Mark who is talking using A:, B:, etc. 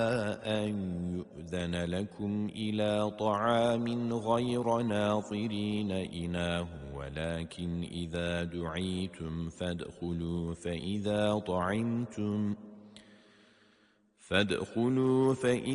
A: أن يؤذن لكم إلى طعام غير ناظرين إناه ولكن إذا دعيتم فادخلوا فإذا